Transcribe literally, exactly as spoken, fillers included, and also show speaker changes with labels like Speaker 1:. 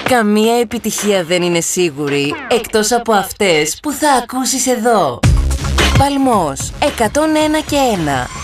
Speaker 1: Καμία επιτυχία δεν είναι σίγουρη, εκτός από αυτές που θα ακούσεις εδώ. Παλμός εκατόν ένα και ένα.